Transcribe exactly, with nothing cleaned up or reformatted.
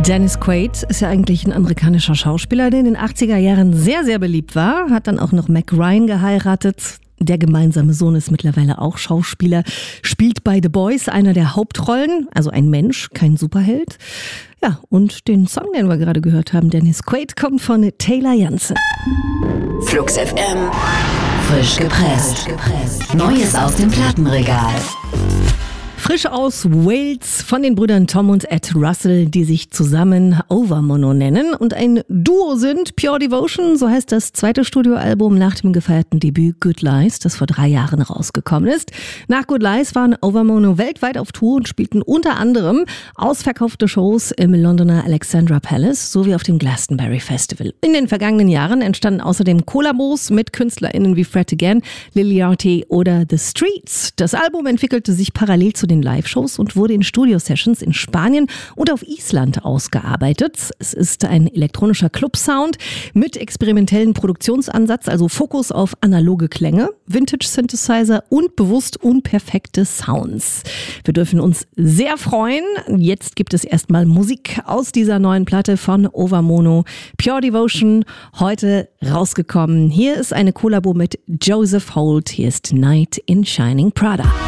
Dennis Quaid ist ja eigentlich ein amerikanischer Schauspieler, der in den achtziger Jahren sehr, sehr beliebt war. Hat dann auch noch Meg Ryan geheiratet. Der gemeinsame Sohn ist mittlerweile auch Schauspieler, spielt bei The Boys einer der Hauptrollen, also ein Mensch, kein Superheld. Ja, und den Song, den wir gerade gehört haben, Dennis Quaid, kommt von Taylor Jansen. Flux F M, frisch gepresst. Neues aus dem Plattenregal. Frisch aus Wales von den Brüdern Tom und Ed Russell, die sich zusammen Overmono nennen und ein Duo sind. Pure Devotion, so heißt das zweite Studioalbum nach dem gefeierten Debüt Good Lies, das vor drei Jahren rausgekommen ist. Nach Good Lies waren Overmono weltweit auf Tour und spielten unter anderem ausverkaufte Shows im Londoner Alexandra Palace sowie auf dem Glastonbury Festival. In den vergangenen Jahren entstanden außerdem Kollabos mit KünstlerInnen wie Fred Again, Liliarty oder The Streets. Das Album entwickelte sich parallel zu den Live-Shows und wurde in Studio-Sessions in Spanien und auf Island ausgearbeitet. Es ist ein elektronischer Club-Sound mit experimentellen Produktionsansatz, also Fokus auf analoge Klänge, Vintage-Synthesizer und bewusst unperfekte Sounds. Wir dürfen uns sehr freuen. Jetzt gibt es erstmal Musik aus dieser neuen Platte von Overmono. Pure Devotion, heute rausgekommen. Hier ist eine Kollabo mit Joseph Holt. Hier ist Night in Shining Prada.